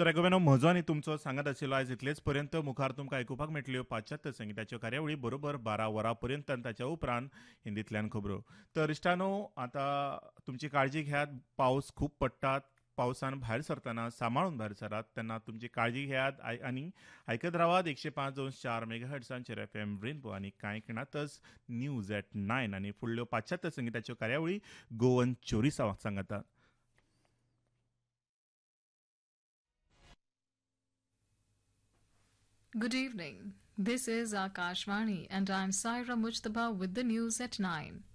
तर गोव्यानो म्हजो आनी तुमचो सांगत आशिल्लो आयज इतलेच पर्यंत मुखार तुमकां आयकुपाक मेळटल्यो पाश्चात्य संगीताच्यो कार्यावळी बरोबर 12 वरां पर्यंत आनी ताच्या उपरांत हिंदींतल्यान खबरो. तर इश्टानो आतां तुमची काळजी घेयात. पावस खूब पडटा. पावसान भायर सरतना सांबाळून भायर सरात. तेन्ना तुमची काळजी घेयात आनी आयकत रावात 105.4 मेगाहर्ट्झांचेर एफएम रेनबो आनी कांय खिणातच न्यूज एट 9 आनी फुडल्यो पाश्चात्य संगीताच्यो कार्यावळी Goan 24 सांगातात. Good evening. This is Akashvani and I'm Saira Mujtaba with the news at 9.